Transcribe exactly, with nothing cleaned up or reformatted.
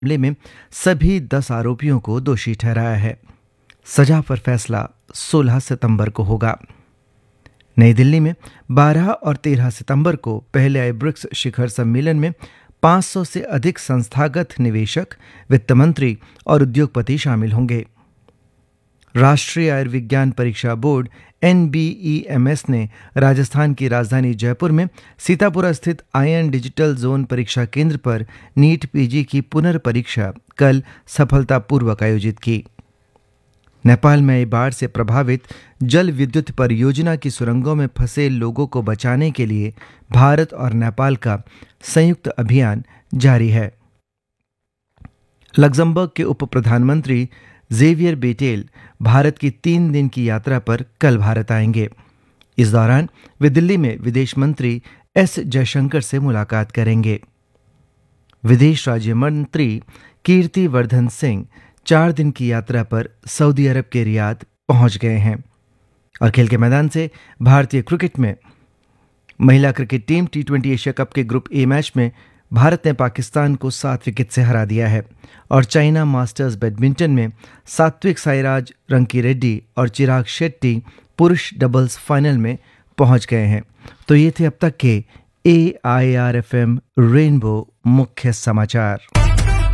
मामले में सभी दस आरोपियों को दोषी ठहराया है। सजा पर फैसला सोलह सितंबर को होगा। नई दिल्ली में बारह और तेरह सितंबर को पहले आए ब्रिक्स शिखर सम्मेलन में पाँच सौ से अधिक संस्थागत निवेशक, वित्त मंत्री और उद्योगपति शामिल होंगे। राष्ट्रीय आयुर्विज्ञान परीक्षा board N B E M S ने राजस्थान की राजधानी जयपुर में सीतापुरा स्थित आयन डिजिटल जोन परीक्षा केंद्र पर नीट पीजी की पुनर्परीक्षा कल सफलतापूर्वक आयोजित की। नेपाल में आई बाढ़ से प्रभावित जल विद्युत परियोजना की सुरंगों में फंसे लोगों को बचाने के लिए भारत और नेपाल का संयुक्त अभियान जारी है। लग्जमबर्ग के उप प्रधानमंत्री जेवियर बेटेल भारत की तीन दिन की यात्रा पर कल भारत आएंगे। इस दौरान वे दिल्ली में विदेश मंत्री एस जयशंकर से मुलाकात करेंगे। विदेश राज्य मंत्री कीर्ति वर्धन सिंह चार दिन की यात्रा पर सऊदी अरब के रियाद पहुंच गए हैं। और खेल के मैदान से भारतीय क्रिकेट में महिला cricket team T twenty Asia cup के ग्रुप ए मैच में भारत ने पाकिस्तान को सात विकेट से हरा दिया है और चाइना मास्टर्स बैडमिंटन में सात्विक साईराज रंकीरेड्डी और चिराग शेट्टी पुरुष डबल्स फाइनल में पहुंच गए हैं। तो ये थे अब तक के ए I R F M rainbow मुख्य समाचार।